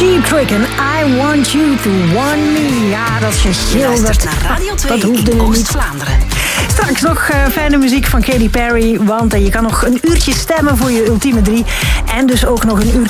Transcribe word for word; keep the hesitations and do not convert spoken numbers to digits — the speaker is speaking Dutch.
Cheap Trick en I Want You To Want Me. Ja, dat geschil, dat, naar Radio twee dat hoefde in niet. Oost-Vlaanderen. Straks nog uh, fijne muziek van Katy Perry, want uh, je kan nog een uurtje stemmen voor je ultieme drie. En dus ook nog een uur